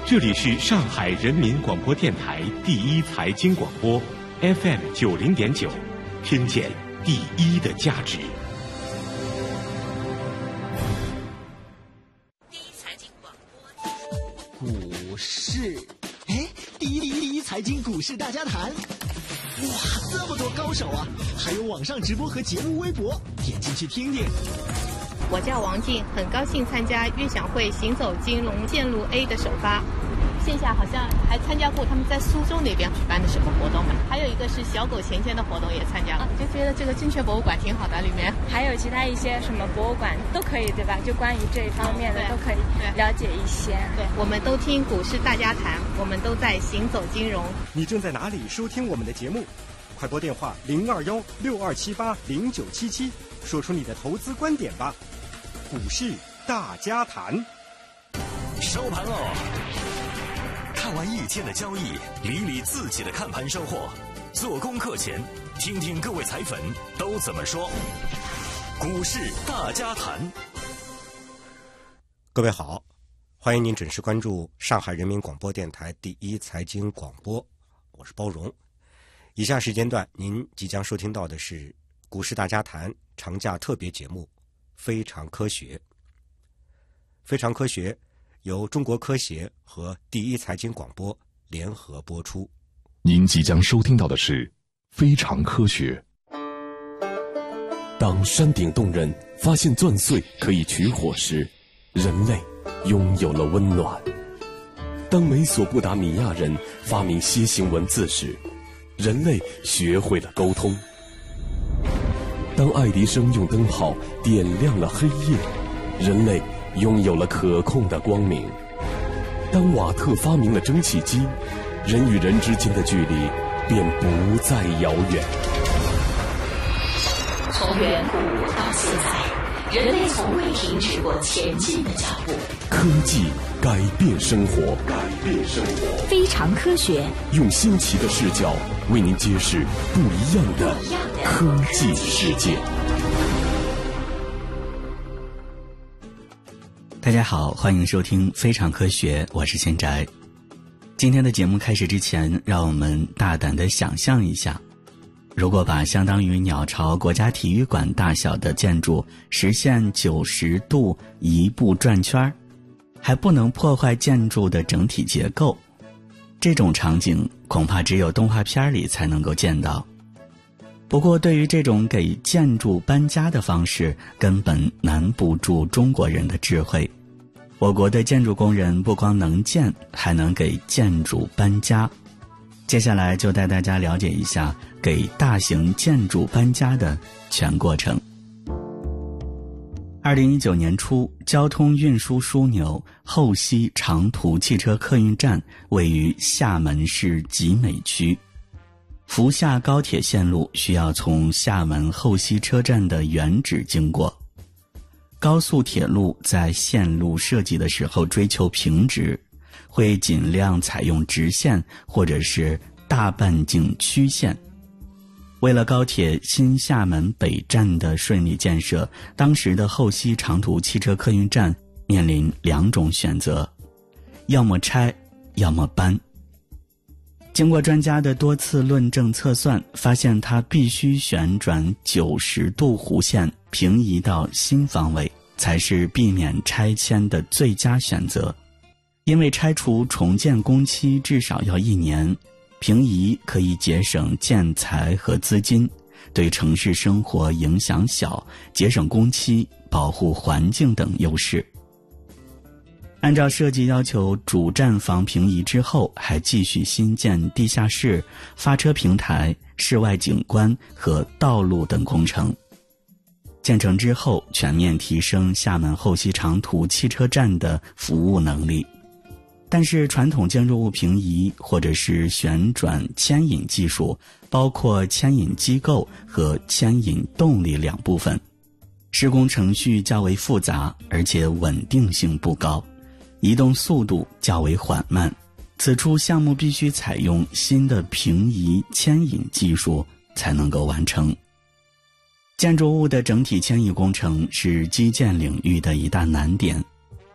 这里是上海人民广播电台第一财经广播 FM90.9，听见第一的价值。 第一财经广播， 股市，第一财经股市大家谈。哇，这么多高手啊！还有网上直播和节目微博，点进去听听。 我叫王静，很高兴参加悦享会行走金融线路 A 的首发。线下好像还参加过他们在苏州那边举办的什么活动嘛，还有一个是小狗钱钱的活动也参加了，就觉得这个证券博物馆挺好的，里面还有其他一些什么博物馆都可以，对吧？就关于这一方面的都可以了解一些。 对，我们都听股市大家谈，我们都在行走金融。 你正在哪里收听我们的节目？快拨电话021-6278-0977，说出你的投资观点吧。股市大家谈， 收盘喽！看完一天的交易，理理自己的看盘收获。做功课前，听听各位财粉都怎么说。股市大家谈。 各位好，欢迎您准时关注上海人民广播电台第一财经广播，我是包荣。以下时间段您即将收听到的是股市大家谈长假特别节目《非常科学》。非常科学由中国科协和第一财经广播联合播出。 您即将收听到的是《非常科学》。 当山顶洞人发现钻碎可以取火时，人类拥有了温暖；当美索不达米亚人发明楔形文字时，人类学会了沟通；当爱迪生用灯泡点亮了黑夜，人类拥有了可控的光明；当瓦特发明了蒸汽机，人与人之间的距离便不再遥远。 从远古到现在，人类从未停止过前进的脚步。 科技改变生活， 非常科学， 用新奇的视角为您揭示不一样的科技世界。 大家好，欢迎收听非常科学，我是贤宅。今天的节目开始之前，让我们大胆地想象一下，如果把相当于鸟巢国家体育馆大小的建筑实现90度一步转圈，还不能破坏建筑的整体结构，这种场景恐怕只有动画片里才能够见到。不过对于这种给建筑搬家的方式，根本难不住中国人的智慧。我国的建筑工人不光能建，还能给建筑搬家。接下来就带大家了解一下给大型建筑搬家的全过程。2019年初，交通运输枢纽后溪长途汽车客运站位于厦门市集美区。福厦高铁线路需要从厦门后溪车站的原址经过。高速铁路在线路设计的时候追求平直，会尽量采用直线或者是大半径曲线。为了高铁新厦门北站的顺利建设，当时的后溪长途汽车客运站面临2种选择，要么拆，要么搬。经过专家的多次论证测算，发现它必须旋转90度弧线平移到新方位，才是避免拆迁的最佳选择。因为拆除重建工期至少要1年，平移可以节省建材和资金，对城市生活影响小，节省工期，保护环境等优势。按照设计要求，主站房平移之后，还继续新建地下室、发车平台、室外景观和道路等工程。建成之后，全面提升厦门后溪长途汽车站的服务能力。但是传统建筑物平移或者是旋转牵引技术，包括牵引机构和牵引动力2部分，施工程序较为复杂，而且稳定性不高，移动速度较为缓慢。此处项目必须采用新的平移牵引技术才能够完成。建筑物的整体迁移工程是基建领域的一大难点，